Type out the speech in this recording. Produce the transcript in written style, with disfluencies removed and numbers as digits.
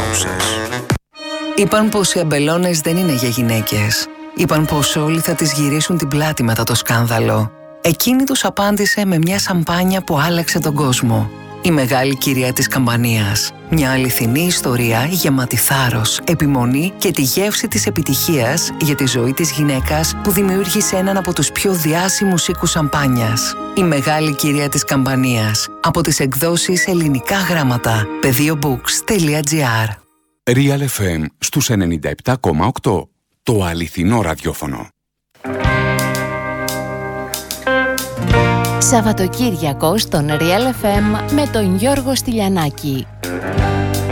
άκουσες. Είπαν πως οι αμπελώνες δεν είναι για γυναίκες. Είπαν πως όλοι θα τις γυρίσουν την πλάτη μετά το σκάνδαλο. Εκείνη τους απάντησε με μια σαμπάνια που άλλαξε τον κόσμο. Η μεγάλη κυρία της Καμπανίας. Μια αληθινή ιστορία γεμάτη θάρρος, επιμονή και τη γεύση της επιτυχίας για τη ζωή της γυναίκας που δημιούργησε έναν από τους πιο διάσημους οίκους σαμπάνιας. Η μεγάλη κυρία της Καμπανίας. Από τις εκδόσεις Ελληνικά Γράμματα. Pediobooks.gr. Real FM στους 97,8. Το αληθινό ραδιόφωνο. Σαββατοκύριακο στον Real FM με τον Γιώργο Στυλιανάκη.